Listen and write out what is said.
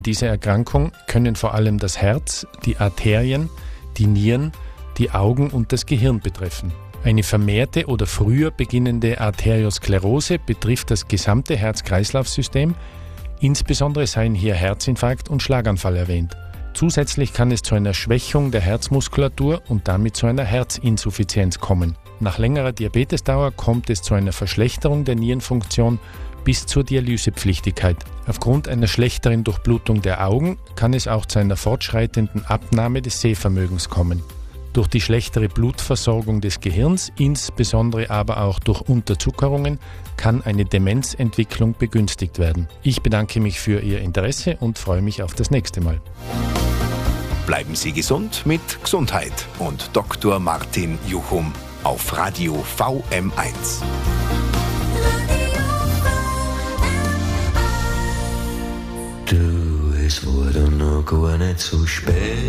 Diese Erkrankung können vor allem das Herz, die Arterien, die Nieren, die Augen und das Gehirn betreffen. Eine vermehrte oder früher beginnende Arteriosklerose betrifft das gesamte Herz-Kreislauf-System. Insbesondere seien hier Herzinfarkt und Schlaganfall erwähnt. Zusätzlich kann es zu einer Schwächung der Herzmuskulatur und damit zu einer Herzinsuffizienz kommen. Nach längerer Diabetesdauer kommt es zu einer Verschlechterung der Nierenfunktion bis zur Dialysepflichtigkeit. Aufgrund einer schlechteren Durchblutung der Augen kann es auch zu einer fortschreitenden Abnahme des Sehvermögens kommen. Durch die schlechtere Blutversorgung des Gehirns, insbesondere aber auch durch Unterzuckerungen, kann eine Demenzentwicklung begünstigt werden. Ich bedanke mich für Ihr Interesse und freue mich auf das nächste Mal. Bleiben Sie gesund mit Gesundheit und Dr. Martin Juchum auf Radio VM1. Du, es wurde noch gar nicht so spät.